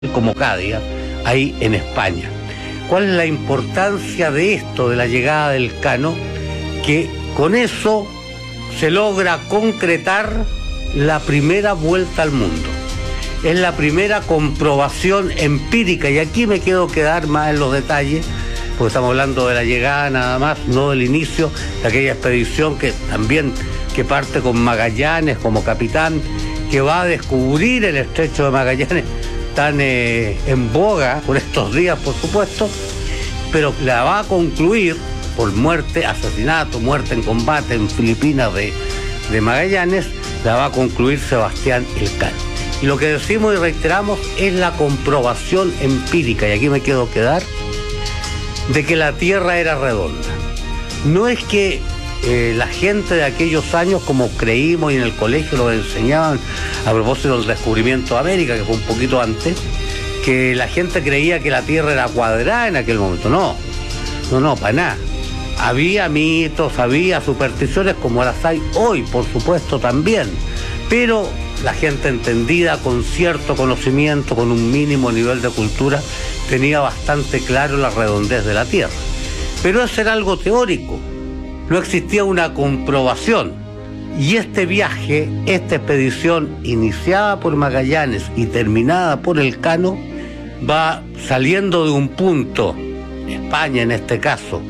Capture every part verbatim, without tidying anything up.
como Cádiz, ahí en España. ¿Cuál es la importancia de esto, de la llegada del Cano? Que con eso se logra concretar la primera vuelta al mundo. Es la primera comprobación empírica, y aquí me quiero quedar más en los detalles, porque estamos hablando de la llegada nada más, no del inicio de aquella expedición que también que parte con Magallanes como capitán, que va a descubrir el estrecho de Magallanes, tan eh, en boga por estos días, por supuesto, pero la va a concluir por muerte, asesinato, muerte en combate en Filipinas de, de Magallanes, la va a concluir Sebastián Elcano. Y lo que decimos y reiteramos es la comprobación empírica, y aquí me quiero quedar, de que la Tierra era redonda. No es que eh, la gente de aquellos años, como creímos y en el colegio lo enseñaban a propósito del descubrimiento de América, que fue un poquito antes, que la gente creía que la Tierra era cuadrada en aquel momento. No, no, no, para nada. Había mitos, había supersticiones como las hay hoy, por supuesto, también, pero la gente entendida, con cierto conocimiento, con un mínimo nivel de cultura, tenía bastante claro la redondez de la Tierra. Pero eso era algo teórico, no existía una comprobación. Y este viaje, esta expedición iniciada por Magallanes y terminada por Elcano, va saliendo de un punto, España en este caso,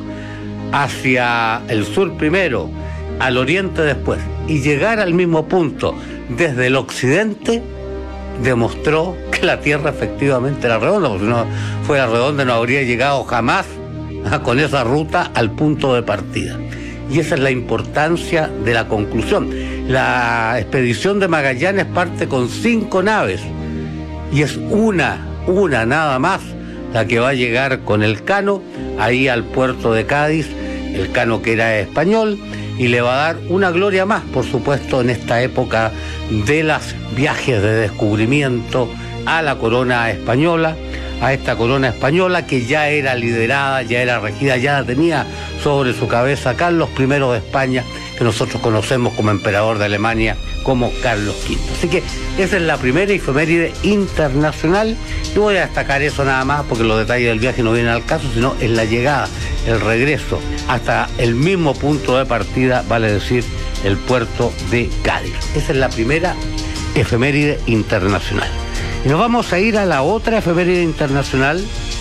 hacia el sur primero, al oriente después, y llegar al mismo punto desde el occidente, demostró que la Tierra efectivamente era redonda, porque si no fuera redonda no habría llegado jamás con esa ruta al punto de partida. Y esa es la importancia de la conclusión. La expedición de Magallanes parte con cinco naves, y es una, una nada más, la que va a llegar con Elcano ahí al puerto de Cádiz, Elcano que era español, y le va a dar una gloria más, por supuesto, en esta época de los viajes de descubrimiento a la corona española, a esta corona española que ya era liderada, ya era regida, ya la tenía sobre su cabeza Carlos primero de España, que nosotros conocemos como emperador de Alemania, como Carlos quinto. Así que esa es la primera efeméride internacional. Yo voy a destacar eso nada más, porque los detalles del viaje no vienen al caso, sino en la llegada, el regreso, hasta el mismo punto de partida, vale decir, el puerto de Cádiz. Esa es la primera efeméride internacional. Y nos vamos a ir a la otra efeméride internacional.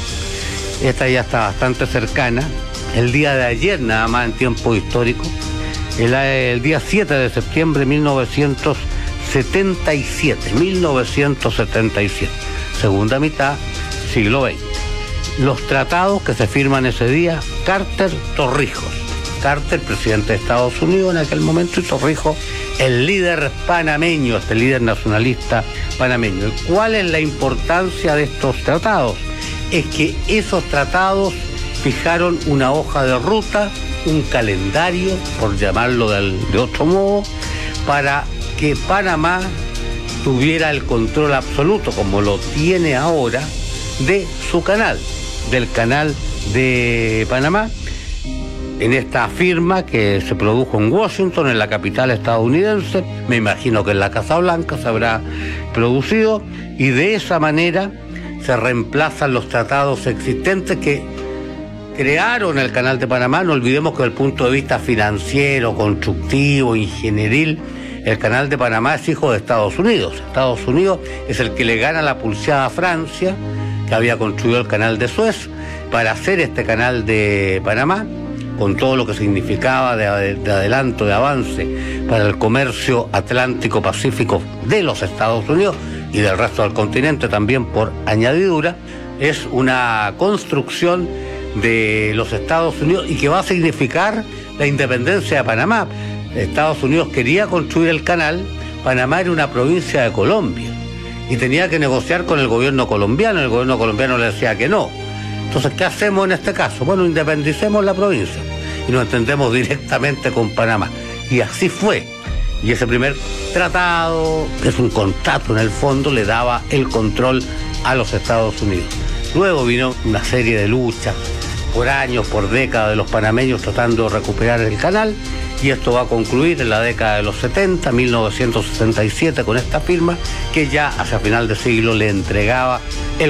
Esta ya está bastante cercana. El día de ayer, nada más en tiempo histórico, el, el día siete de septiembre de mil novecientos setenta y siete, mil novecientos setenta y siete, segunda mitad, siglo veinte. Los tratados que se firman ese día, Carter-Torrijos. Carter, presidente de Estados Unidos en aquel momento, y Torrijos, el líder panameño, este líder nacionalista panameño. ¿Y cuál es la importancia de estos tratados? Es que esos tratados fijaron una hoja de ruta, un calendario, por llamarlo de, de otro modo, para que Panamá tuviera el control absoluto, como lo tiene ahora, de su canal, del canal de Panamá, en esta firma que se produjo en Washington, en la capital estadounidense, me imagino que en la Casa Blanca se habrá producido, y de esa manera se reemplazan los tratados existentes que crearon el Canal de Panamá. No olvidemos que desde el punto de vista financiero, constructivo, ingenieril, el Canal de Panamá es hijo de Estados Unidos. Estados Unidos es el que le gana la pulseada a Francia, que había construido el Canal de Suez, para hacer este Canal de Panamá, con todo lo que significaba de, de adelanto, de avance para el comercio atlántico-pacífico de los Estados Unidos y del resto del continente también por añadidura. Es una construcción de los Estados Unidos y que va a significar la independencia de Panamá. Estados Unidos quería construir el canal, Panamá era una provincia de Colombia y tenía que negociar con el gobierno colombiano, el gobierno colombiano le decía que no. Entonces, ¿qué hacemos en este caso? Bueno, independicemos la provincia y nos entendemos directamente con Panamá. Y así fue. Y ese primer tratado, que es un contrato en el fondo, le daba el control a los Estados Unidos. Luego vino una serie de luchas por años, por décadas, de los panameños tratando de recuperar el canal, y esto va a concluir en la década de los setenta, mil novecientos setenta y siete, con esta firma que ya hacia final de siglo le entregaba el